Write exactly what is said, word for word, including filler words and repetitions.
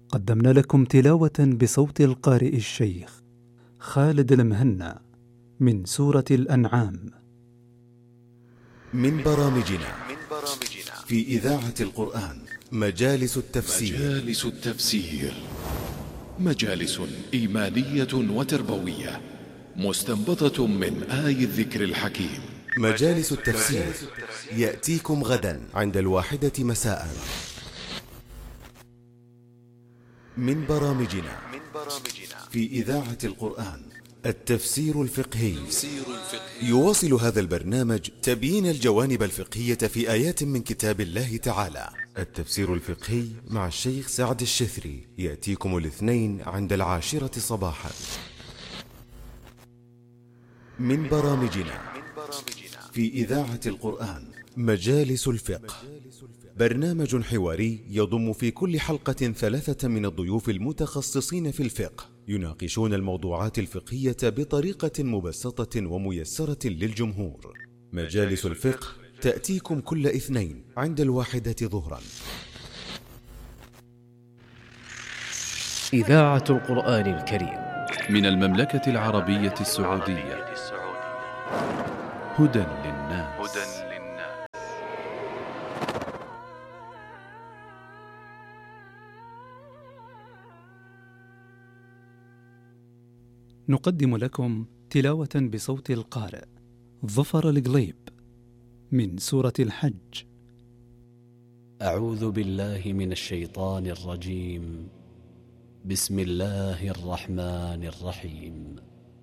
قدمنا لكم تلاوة بصوت القارئ الشيخ خالد المهنا من سورة الأنعام. من برامجنا في إذاعة القرآن مجالس التفسير. مجالس التفسير مجالس إيمانية وتربوية مستنبطة من آي الذكر الحكيم. مجالس التفسير يأتيكم غدا عند الواحدة مساء. من برامجنا في إذاعة القرآن التفسير الفقهي. يواصل هذا البرنامج تبيين الجوانب الفقهية في آيات من كتاب الله تعالى. التفسير الفقهي مع الشيخ سعد الشثري يأتيكم الاثنين عند العاشرة صباحا. من برامجنا في إذاعة القرآن مجالس الفقه، برنامج حواري يضم في كل حلقة ثلاثة من الضيوف المتخصصين في الفقه يناقشون الموضوعات الفقهية بطريقة مبسطة وميسرة للجمهور. مجالس الفقه تأتيكم كل اثنين عند الواحدة ظهرا. إذاعة القرآن الكريم من المملكة العربية السعودية. هدى للناس. نقدم لكم تلاوة بصوت القارئ ظفر القليب من سورة الحج. أعوذ بالله من الشيطان الرجيم. بسم الله الرحمن الرحيم.